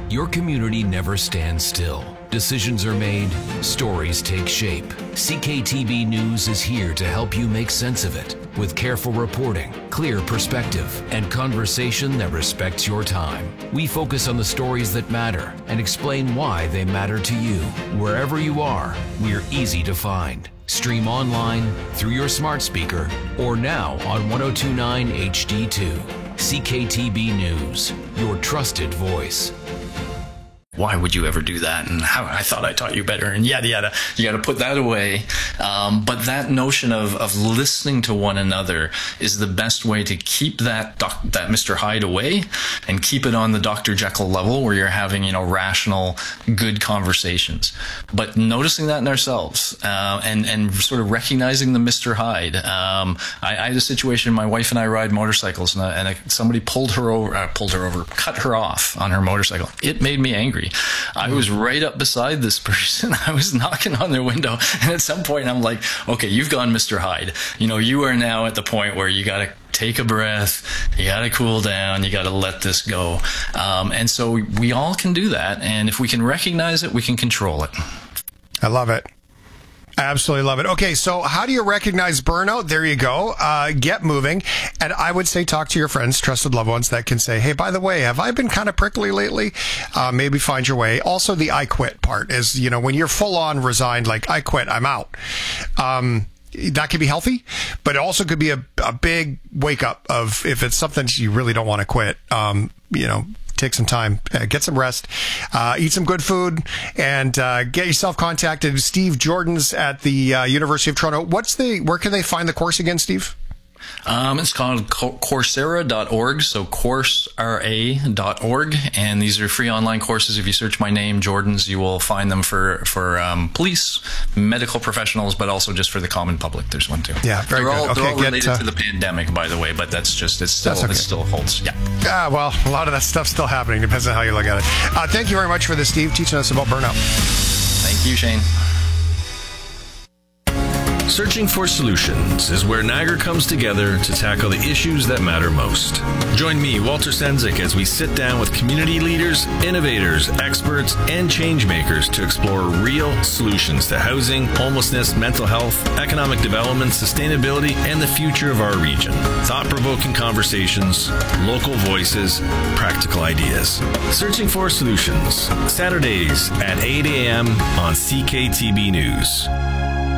Your community never stands still. Decisions are made, stories take shape. CKTB News is here to help you make sense of it with careful reporting, clear perspective, and conversation that respects your time. We focus on the stories that matter and explain why they matter to you. Wherever you are, we're easy to find. Stream online, through your smart speaker, or now on 1029 HD2. CKTB News, your trusted voice. Why would you ever do that? And how I thought I taught you better, and yada yada. You got to put that away. But that notion of listening to one another is the best way to keep that Mr. Hyde away and keep it on the Dr. Jekyll level where you're having, rational, good conversations. But noticing that in ourselves and sort of recognizing the Mr. Hyde. I had a situation. My wife and I ride motorcycles, and somebody cut her off on her motorcycle. It made me angry. I was right up beside this person. I was knocking on their window, and at some point I'm like, okay, you've gone Mr. Hyde. You are now at the point where you got to take a breath, you got to cool down, you got to let this go. And so we all can do that, and if we can recognize it, we can control it. I love it. I absolutely love it. Okay, so how do you recognize burnout? There you go. Get moving. And I would say talk to your friends, trusted loved ones that can say, hey, by the way, have I been kind of prickly lately? Maybe find your way. Also, the I quit part is, when you're full on resigned, like I quit, I'm out. That could be healthy, but it also could be a big wake up of if it's something you really don't want to quit, take some time, get some rest, eat some good food, and get yourself contacted. Steve Jordan's at the University of Toronto. Where can they find the course again, Steve? It's called Coursera.org, so Coursera.org, and these are free online courses. If you search my name, Jordan's, you will find them for police, medical professionals, but also just for the common public. There's one too. Yeah, very good. They're all related to the pandemic, by the way, but it still holds. Yeah. Well, a lot of that stuff's still happening. Depends on how you look at it. Thank you very much for this, Steve, teaching us about burnout. Thank you, Shane. Searching for Solutions is where Niagara comes together to tackle the issues that matter most. Join me, Walter Sendzik, as we sit down with community leaders, innovators, experts, and change makers to explore real solutions to housing, homelessness, mental health, economic development, sustainability, and the future of our region. Thought-provoking conversations, local voices, practical ideas. Searching for Solutions, Saturdays at 8 a.m. on CKTB News.